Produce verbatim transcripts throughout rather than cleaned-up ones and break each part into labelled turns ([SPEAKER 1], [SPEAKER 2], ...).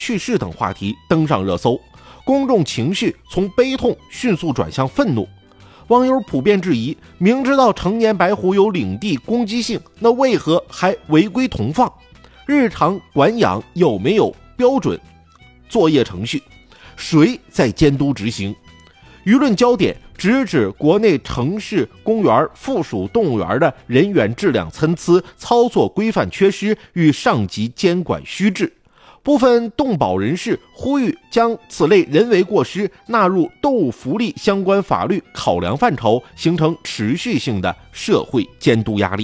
[SPEAKER 1] 去世等话题登上热搜，公众情绪从悲痛迅速转向愤怒。网友普遍质疑，明知道成年白虎有领地攻击性，那为何还违规同放？日常管养有没有标准作业程序？谁在监督执行？舆论焦点直指国内城市公园附属动物园的人员质量参差、操作规范缺失与上级监管虚置。部分动保人士呼吁将此类人为过失纳入动物福利相关法律考量范畴，形成持续性的社会监督压力。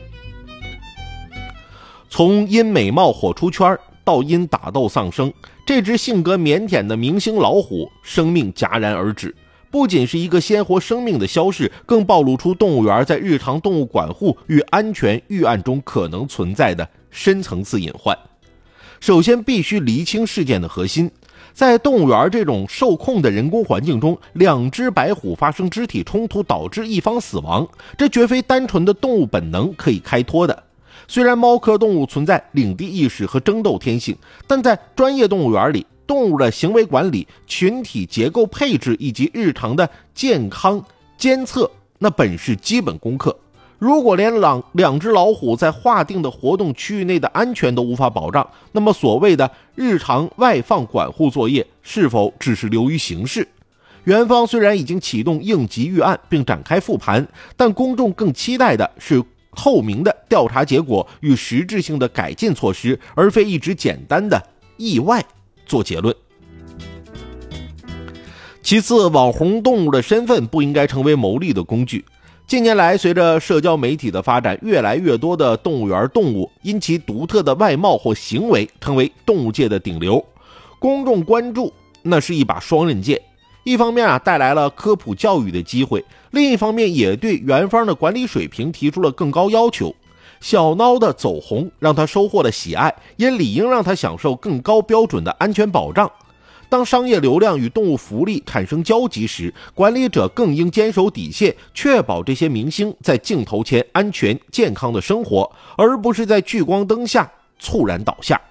[SPEAKER 1] 从因美貌火出圈到因打斗丧生，这只性格腼腆的明星老虎生命戛然而止，不仅是一个鲜活生命的消逝，更暴露出动物园在日常动物管护与安全预案中可能存在的深层次隐患。首先必须厘清事件的核心，在动物园这种受控的人工环境中，两只白虎发生肢体冲突导致一方死亡，这绝非单纯的动物本能可以开脱的。虽然猫科动物存在领地意识和争斗天性，但在专业动物园里，动物的行为管理、群体结构配置以及日常的健康监测，那本是基本功课。如果连两两只老虎在划定的活动区域内的安全都无法保障，那么所谓的日常外放管护作业是否只是流于形式？园方虽然已经启动应急预案并展开复盘，但公众更期待的是透明的调查结果与实质性的改进措施，而非一直简单的意外做结论。其次，网红动物的身份不应该成为牟利的工具。近年来，随着社交媒体的发展，越来越多的动物园动物因其独特的外貌或行为成为动物界的顶流。公众关注那是一把双刃剑，一方面啊带来了科普教育的机会，另一方面也对园方的管理水平提出了更高要求。小孬的走红让他收获了喜爱，也理应让他享受更高标准的安全保障。当商业流量与动物福利产生交集时，管理者更应坚守底线，确保这些明星在镜头前安全健康的生活，而不是在聚光灯下猝然倒下。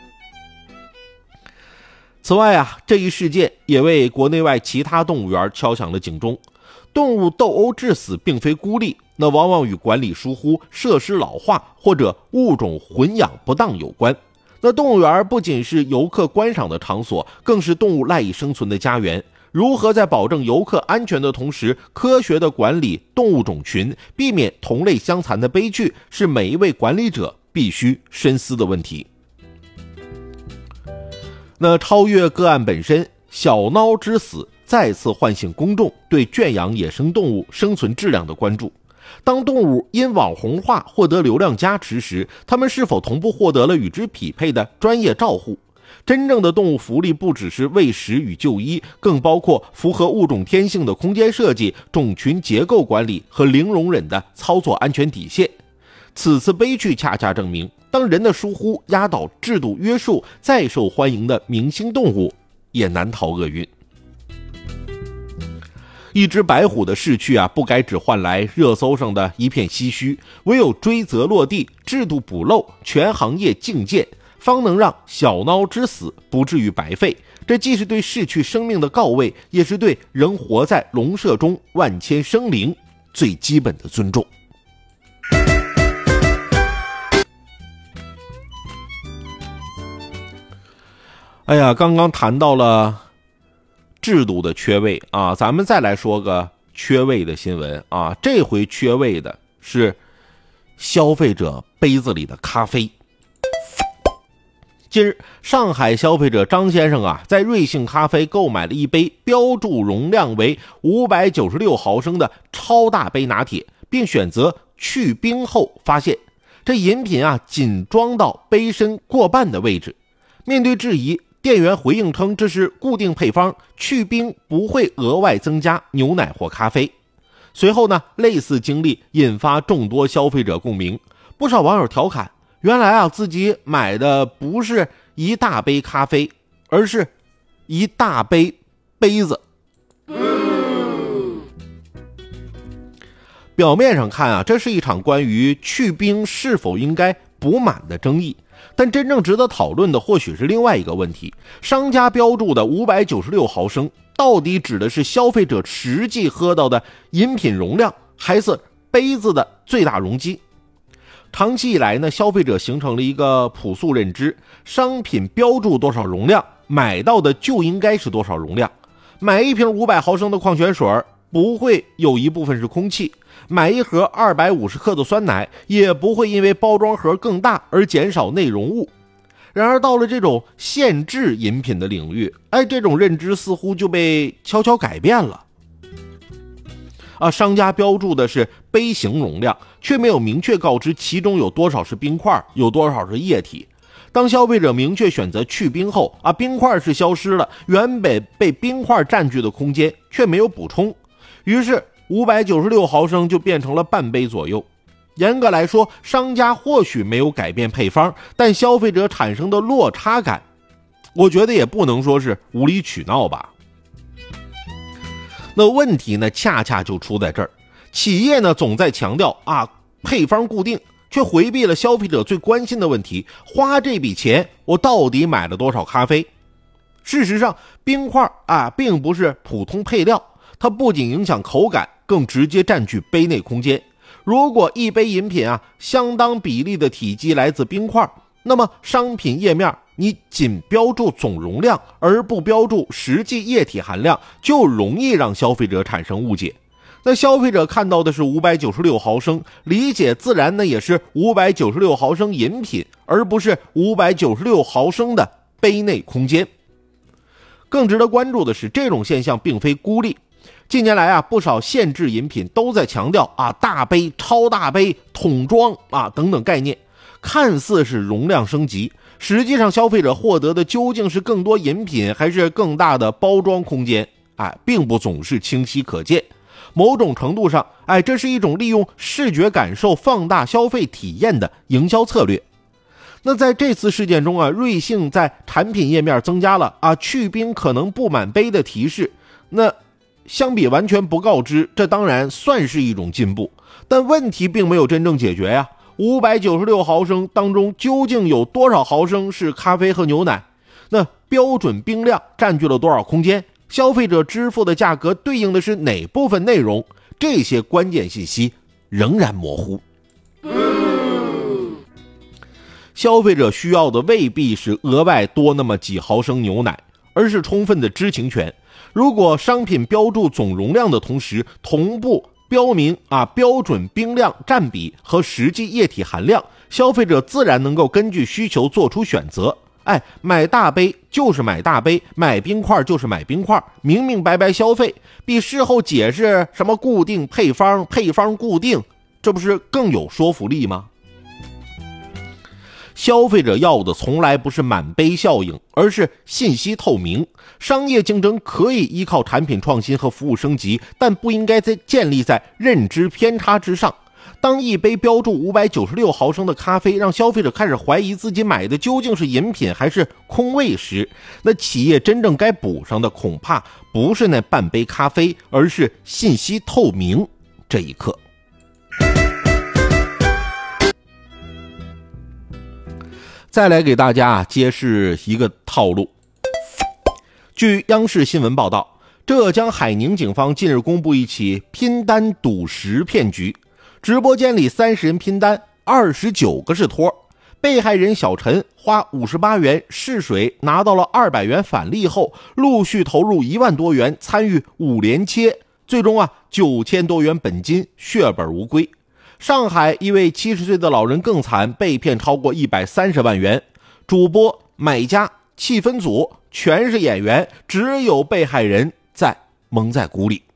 [SPEAKER 1] 此外啊，这一事件也为国内外其他动物园敲响了警钟。动物斗殴致死并非孤立，那往往与管理疏忽、设施老化或者物种混养不当有关。那动物园不仅是游客观赏的场所，更是动物赖以生存的家园。如何在保证游客安全的同时，科学地管理动物种群，避免同类相残的悲剧，是每一位管理者必须深思的问题。那超越个案本身，小孬之死再次唤醒公众对圈养野生动物生存质量的关注。当动物因网红化获得流量加持时，它们是否同步获得了与之匹配的专业照护？真正的动物福利不只是喂食与就医，更包括符合物种天性的空间设计、种群结构管理和零容忍的操作安全底线。此次悲剧恰恰证明，当人的疏忽压倒制度约束，再受欢迎的明星动物也难逃厄运。一只白虎的逝去啊，不该只换来热搜上的一片唏嘘，唯有追责落地，制度补漏，全行业竞建，方能让小孬之死不至于白费。这既是对逝去生命的告慰，也是对仍活在笼舍中万千生灵最基本的尊重。哎呀，刚刚谈到了制度的缺位啊，咱们再来说个缺位的新闻啊。这回缺位的是消费者杯子里的咖啡。近日，上海消费者张先生啊，在瑞幸咖啡购买了一杯标注容量为五百九十六毫升的超大杯拿铁，并选择去冰后发现这饮品啊仅装到杯身过半的位置。面对质疑，店员回应称这是固定配方，去冰不会额外增加牛奶或咖啡。随后呢，类似经历引发众多消费者共鸣，不少网友调侃，原来啊自己买的不是一大杯咖啡，而是一大杯杯子。表面上看啊，这是一场关于去冰是否应该补满的争议， 但真正值得讨论的或许是另外一个问题，商家标注的五百九十六毫升到底指的是消费者实际喝到的饮品容量，还是杯子的最大容积？长期以来呢，消费者形成了一个朴素认知，商品标注多少容量，买到的就应该是多少容量。买一瓶五百毫升的矿泉水，不会有一部分是空气，买一盒二百五十克的酸奶，也不会因为包装盒更大而减少内容物。然而到了这种限制饮品的领域，哎，这种认知似乎就被悄悄改变了。啊，商家标注的是杯型容量，却没有明确告知其中有多少是冰块，有多少是液体。当消费者明确选择去冰后，啊，冰块是消失了，原本被冰块占据的空间却没有补充，于是五百九十六毫升就变成了半杯左右。严格来说，商家或许没有改变配方，但消费者产生的落差感，我觉得也不能说是无理取闹吧。那问题呢，恰恰就出在这儿，企业呢总在强调啊配方固定，却回避了消费者最关心的问题，花这笔钱我到底买了多少咖啡？事实上，冰块啊并不是普通配料，它不仅影响口感，更直接占据杯内空间。如果一杯饮品啊相当比例的体积来自冰块，那么商品页面你仅标注总容量而不标注实际液体含量，就容易让消费者产生误解。那消费者看到的是五百九十六毫升，理解自然呢也是五百九十六毫升饮品，而不是五百九十六毫升的杯内空间。更值得关注的是，这种现象并非孤立。近年来啊，不少限制饮品都在强调啊大杯、超大杯、桶装啊等等概念，看似是容量升级，实际上消费者获得的究竟是更多饮品，还是更大的包装空间？哎，并不总是清晰可见。某种程度上，哎，这是一种利用视觉感受放大消费体验的营销策略。那在这次事件中啊，瑞幸在产品页面增加了啊去冰可能不满杯的提示。那相比完全不告知，这当然算是一种进步，但问题并没有真正解决呀。五百九十六毫升当中究竟有多少毫升是咖啡和牛奶？那标准冰量占据了多少空间？消费者支付的价格对应的是哪部分内容？这些关键信息仍然模糊。消费者需要的未必是额外多那么几毫升牛奶，而是充分的知情权。如果商品标注总容量的同时同步标明啊标准冰量占比和实际液体含量，消费者自然能够根据需求做出选择。哎，买大杯就是买大杯，买冰块就是买冰块，明明白白消费，比事后解释什么固定配方、配方固定，这不是更有说服力吗？消费者要的从来不是满杯效应，而是信息透明。商业竞争可以依靠产品创新和服务升级，但不应该在建立在认知偏差之上。当一杯标注五百九十六毫升的咖啡让消费者开始怀疑自己买的究竟是饮品还是空位时，那企业真正该补上的恐怕不是那半杯咖啡，而是信息透明这一刻。再来给大家揭示一个套路。据央视新闻报道，浙江海宁警方近日公布一起拼单赌石骗局，直播间里三十人拼单，二十九个是托。被害人小陈花五十八元试水拿到了二百元返利后，陆续投入一万多元参与五连切，最终啊九千多元本金血本无归。上海一位七十岁的老人更惨，被骗超过一百三十万元。主播、买家、气氛组全是演员，只有被害人在蒙在鼓里。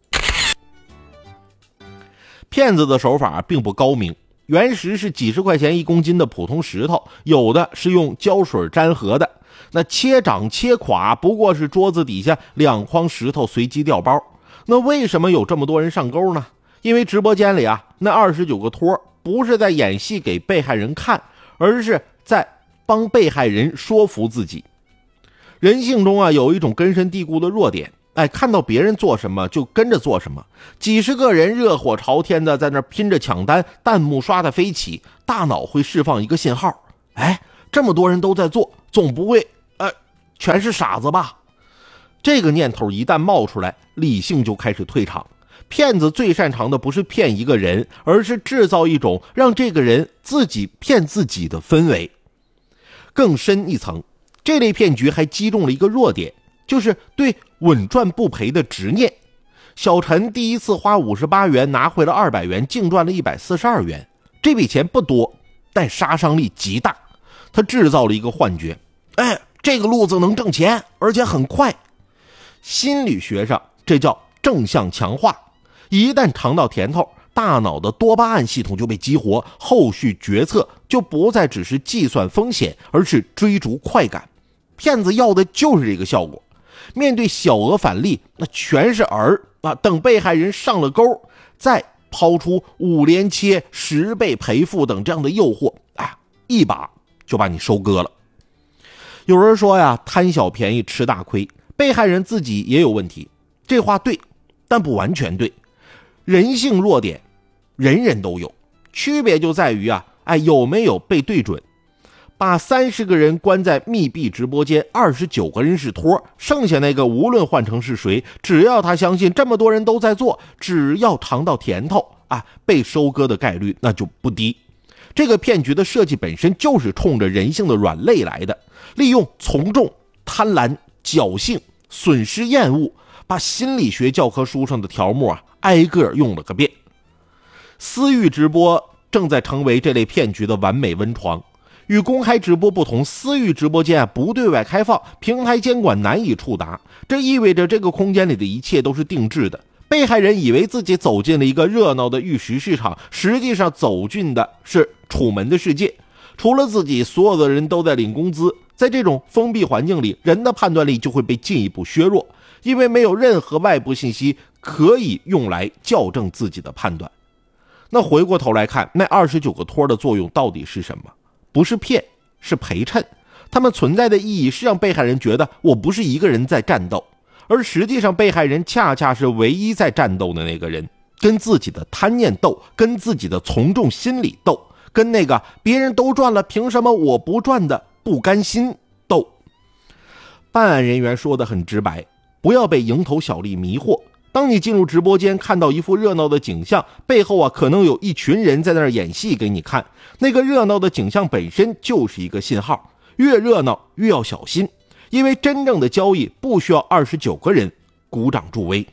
[SPEAKER 1] 骗子的手法并不高明，原石是几十块钱一公斤的普通石头，有的是用胶水粘合的，那切长切垮不过是桌子底下两筐石头随机调包。那为什么有这么多人上钩呢？因为直播间里啊，那二十九个托不是在演戏给被害人看，而是在帮被害人说服自己。人性中啊有一种根深蒂固的弱点，哎，看到别人做什么就跟着做什么。几十个人热火朝天的在那拼着抢单，弹幕刷得飞起，大脑会释放一个信号，哎， 这么多人都在做，总不会呃全是傻子吧？这个念头一旦冒出来，理性就开始退场。骗子最擅长的不是骗一个人，而是制造一种让这个人自己骗自己的氛围。更深一层，这类骗局还击中了一个弱点，就是对稳赚不赔的执念。小陈第一次花五十八元拿回了二百元，净赚了一百四十二元。这笔钱不多，但杀伤力极大。他制造了一个幻觉，哎，这个路子能挣钱，而且很快。心理学上这叫正向强化。一旦尝到甜头，大脑的多巴胺系统就被激活，后续决策就不再只是计算风险，而是追逐快感。骗子要的就是这个效果。面对小额返利，那全是饵啊！等被害人上了钩，再抛出五连切、十倍赔付等这样的诱惑，啊，一把就把你收割了。有人说呀，贪小便宜吃大亏，被害人自己也有问题。这话对，但不完全对。人性弱点人人都有，区别就在于啊，哎，有没有被对准。把三十个人关在密闭直播间，二十九个人是托，剩下那个无论换成是谁，只要他相信这么多人都在做，只要尝到甜头啊，被收割的概率那就不低。这个骗局的设计本身就是冲着人性的软肋来的，利用从众、贪婪、侥幸、损失厌恶，把心理学教科书上的条目啊挨个用了个遍。私域直播正在成为这类骗局的完美温床。与公开直播不同，私域直播间啊不对外开放，平台监管难以触达，这意味着这个空间里的一切都是定制的。被害人以为自己走进了一个热闹的玉石市场，实际上走进的是楚门的世界。除了自己，所有的人都在领工资。在这种封闭环境里，人的判断力就会被进一步削弱，因为没有任何外部信息可以用来校正自己的判断。那回过头来看，那二十九个托的作用到底是什么？不是骗，是陪衬。他们存在的意义是让被害人觉得我不是一个人在战斗，而实际上被害人恰恰是唯一在战斗的那个人，跟自己的贪念斗，跟自己的从众心理斗，跟那个别人都赚了凭什么我不赚的不甘心斗。办案人员说得很直白，不要被蝇头小利迷惑。当你进入直播间看到一副热闹的景象，背后啊可能有一群人在那儿演戏给你看，那个热闹的景象本身就是一个信号，越热闹越要小心，因为真正的交易不需要二十九个人鼓掌助威。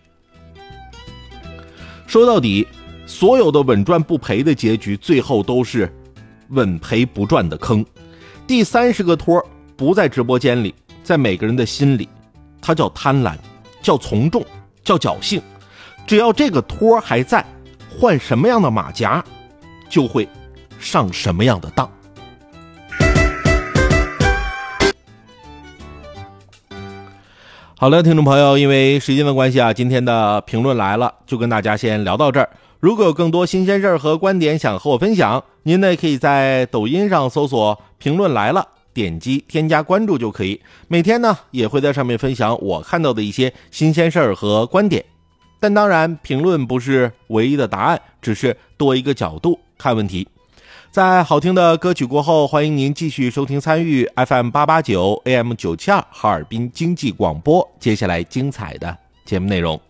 [SPEAKER 1] 说到底，所有的稳赚不赔的结局最后都是稳赔不赚的坑。第三十个托不在直播间里，在每个人的心里，它叫贪婪，叫从众，叫侥幸。只要这个托还在，换什么样的马甲就会上什么样的当。好了，听众朋友，因为时间的关系啊，今天的评论来了，就跟大家先聊到这儿。如果有更多新鲜事儿和观点想和我分享，您呢可以在抖音上搜索评论来了，点击添加关注就可以。每天呢也会在上面分享我看到的一些新鲜事儿和观点。但当然，评论不是唯一的答案，只是多一个角度看问题。在好听的歌曲过后，欢迎您继续收听参与 F M 八八九 A M 九七二哈尔滨经济广播接下来精彩的节目内容。